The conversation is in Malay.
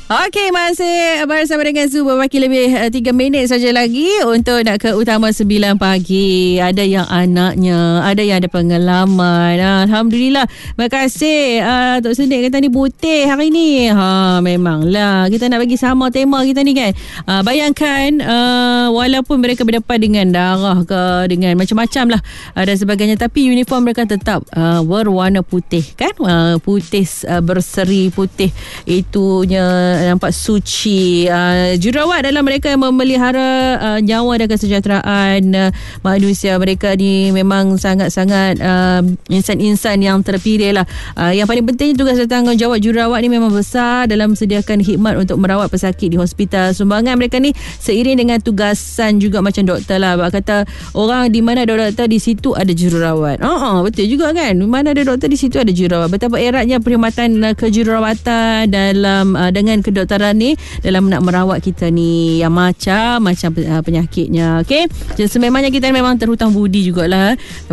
Okey, masih bersama dengan Zu berbaki lebih 3 minit saja lagi untuk nak ke Utama 9 pagi. Ada yang anaknya, ada yang ada pengalaman. Alhamdulillah. Terima kasih Tok Sendik kata ni putih hari ni. Memanglah kita nak bagi sama tema kita ni kan. Bayangkan walaupun mereka berdepan dengan darah ke, dengan macam-macam lah dan sebagainya, tapi uniform mereka tetap berwarna putih kan. Putih berseri, putih itunya nampak suci. Jururawat dalam mereka yang memelihara nyawa dan kesejahteraan manusia. Mereka ni memang sangat-sangat insan-insan yang terpilih lah. Yang paling penting tugas dan tanggungjawab jururawat ni memang besar dalam sediakan khidmat untuk merawat pesakit di hospital. Sumbangan mereka ni seiring dengan tugasan juga macam doktor lah. Kata orang di mana ada doktor, di situ ada jururawat. Betul juga kan. Di mana ada doktor, di situ ada jururawat. Betapa eratnya perkhidmatan kejururawatan dalam dengan kedokteran ni dalam nak merawat kita ni yang macam-macam penyakitnya. Okey, sememangnya kita memang terhutang budi jugalah